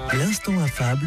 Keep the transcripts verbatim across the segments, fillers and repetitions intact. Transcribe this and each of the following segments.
L'instant affable,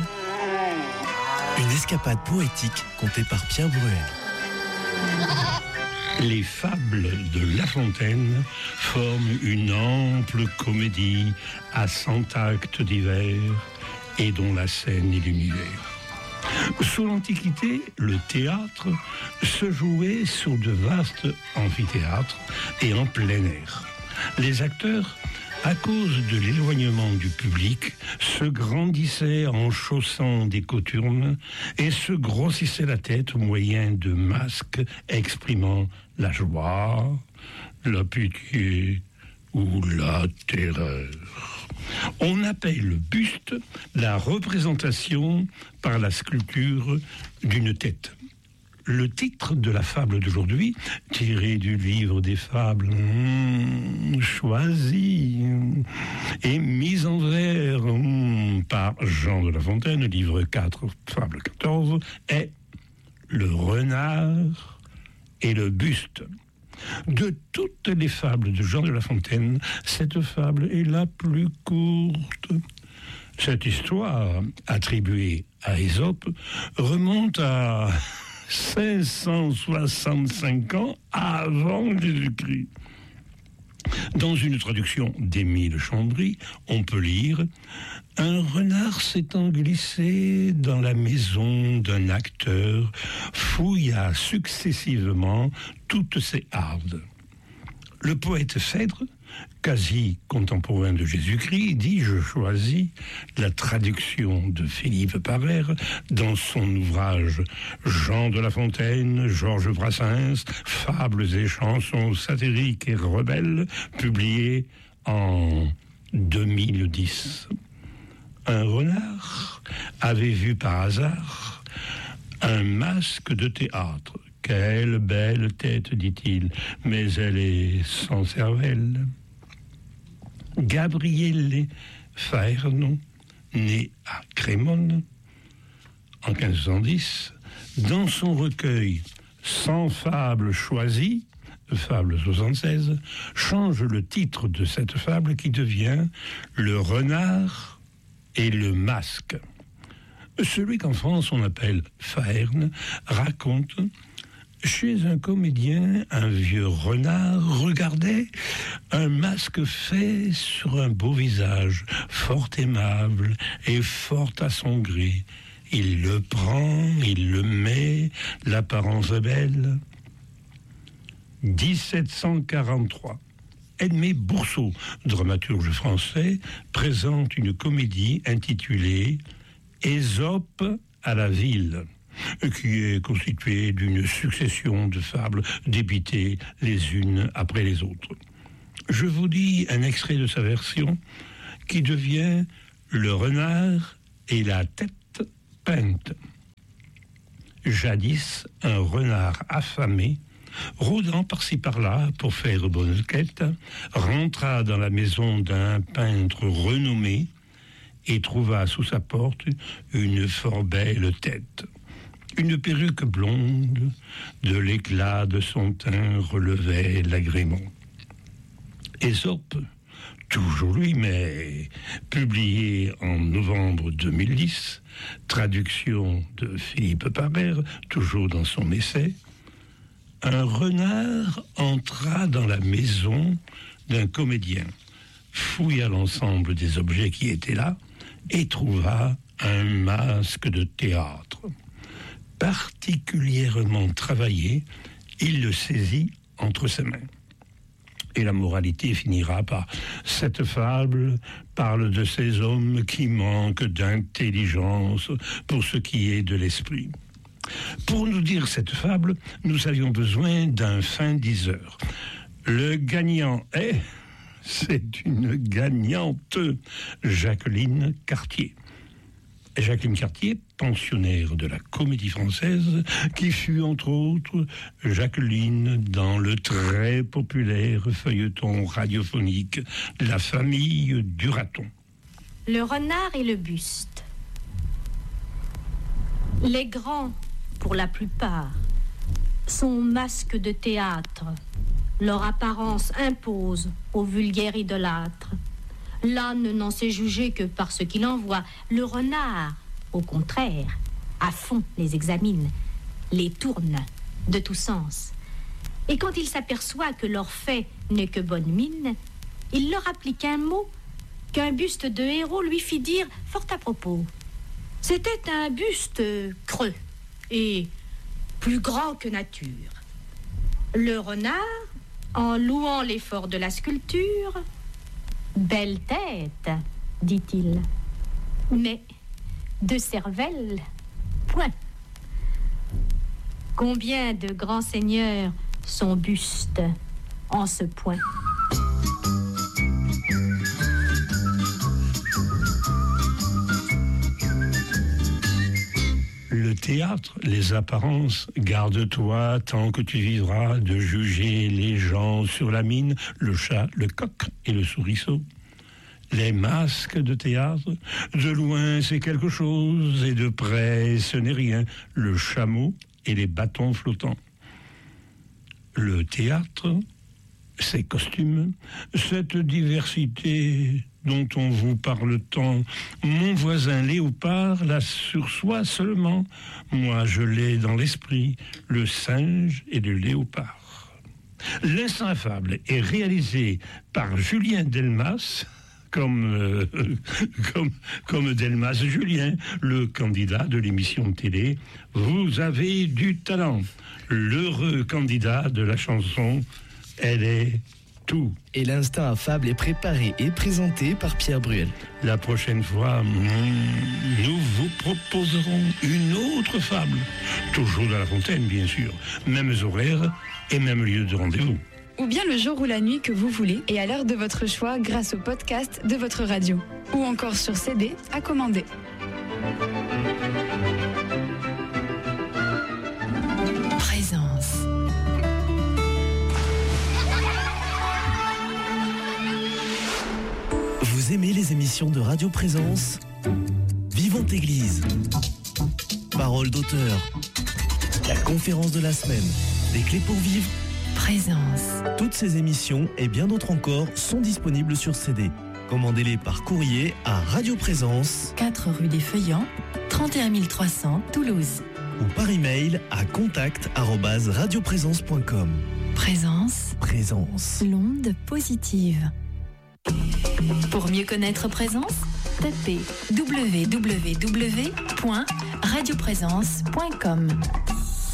une escapade poétique contée par Pierre Bruel. Les fables de La Fontaine forment une ample comédie à cent actes divers et dont la scène est l'univers. Sous l'Antiquité, le théâtre se jouait sur de vastes amphithéâtres et en plein air. Les acteurs, à cause de l'éloignement du public, se grandissaient en chaussant des cothurnes et se grossissaient la tête au moyen de masques exprimant la joie, la pitié ou la terreur. On appelle buste la représentation par la sculpture d'une tête. Le titre de la fable d'aujourd'hui, tiré du livre des fables mmh, choisi et mis en vers mmh, par Jean de La Fontaine, livre quatre, fable quatorze, est Le renard et le buste. De toutes les fables de Jean de La Fontaine, cette fable est la plus courte. Cette histoire, attribuée à Ésope, remonte à cinq cent soixante-cinq ans avant Jésus-Christ. Dans une traduction d'Émile Chambry, on peut lire « Un renard s'étant glissé dans la maison d'un acteur, fouilla successivement toutes ses hardes. » Le poète Phèdre, quasi contemporain de Jésus-Christ, dit « Je choisis la traduction de Philippe Parère dans son ouvrage Jean de La Fontaine, Georges Brassens, Fables et chansons satiriques et rebelles, publié en deux mille dix. Un renard avait vu par hasard un masque de théâtre. Quelle belle tête, dit-il, mais elle est sans cervelle. Gabriele Faerno, né à Crémone en quinze cent dix, dans son recueil cent fables choisies, fable soixante-seize, change le titre de cette fable qui devient Le renard et le masque. Celui qu'en France on appelle Faerne raconte: chez un comédien, un vieux renard regardait un masque fait sur un beau visage, fort aimable et fort à son gré. Il le prend, il le met, l'apparence est belle. dix-sept cent quarante-trois. Edmé Boursault, dramaturge français, présente une comédie intitulée Ésope à la ville, qui est constituée d'une succession de fables débitées les unes après les autres. Je vous dis un extrait de sa version qui devient Le renard et la tête peinte. Jadis, un renard affamé, rôdant par-ci par-là pour faire bonne quête, rentra dans la maison d'un peintre renommé et trouva sous sa porte une fort belle tête. Une perruque blonde, de l'éclat de son teint relevait l'agrément. Ésope, toujours lui, mais publié en novembre deux mille dix, traduction de Philippe Parère, toujours dans son essai. Un renard entra dans la maison d'un comédien, fouilla l'ensemble des objets qui étaient là et trouva un masque de théâtre. Particulièrement travaillé, il le saisit entre ses mains. Et la moralité finira par « Cette fable parle de ces hommes qui manquent d'intelligence pour ce qui est de l'esprit. » Pour nous dire cette fable, nous avions besoin d'un fin diseur. Le gagnant est, c'est une gagnante, Jacqueline Cartier. Jacqueline Cartier, pensionnaire de la Comédie Française, qui fut entre autres Jacqueline dans le très populaire feuilleton radiophonique La famille du raton. Le renard et le buste. Les grands, pour la plupart, sont masques de théâtre. Leur apparence impose aux vulgaires idolâtres. L'âne n'en sait juger que par ce qu'il en voit. Le renard, au contraire, à fond les examine, les tourne de tous sens. Et quand il s'aperçoit que leur fait n'est que bonne mine, il leur applique un mot qu'un buste de héros lui fit dire fort à propos. C'était un buste creux et plus grand que nature. Le renard, en louant l'effort de la sculpture, « Belle tête », dit-il, mais de cervelle, point. Combien de grands seigneurs sont bustes en ce point? Le théâtre, les apparences, garde-toi tant que tu vivras de juger les gens sur la mine, le chat, le coq et le souriceau. Les masques de théâtre, de loin c'est quelque chose et de près ce n'est rien, le chameau et les bâtons flottants. Le théâtre, ces costumes, cette diversité dont on vous parle tant. Mon voisin léopard l'a sur soi seulement. Moi, je l'ai dans l'esprit, le singe et le léopard. L'instant affable est réalisé par Julien Delmas, comme, euh, comme, comme Delmas Julien, le candidat de l'émission de télé. Vous avez du talent. L'heureux candidat de la chanson, elle est tout. Et l'instant affable est préparé et présenté par Pierre Bruel. La prochaine fois, nous vous proposerons une autre fable. Toujours dans la fontaine, bien sûr. Mêmes horaires et même lieu de rendez-vous. Ou bien le jour ou la nuit que vous voulez et à l'heure de votre choix grâce au podcast de votre radio. Ou encore sur C D à commander. Présence. Vous aimez les émissions de Radio Présence ? Vivante Église. Parole d'auteur. La conférence de la semaine. Des clés pour vivre. Présence. Toutes ces émissions et bien d'autres encore sont disponibles sur C D. Commandez-les par courrier à Radio Présence, quatre rue des Feuillants, trente et un mille trois cents, Toulouse. ou par email à contact arobase radioprésence point com. Présence. Présence. L'onde positive. Pour mieux connaître Présence, tapez w w w point radioprésence point com.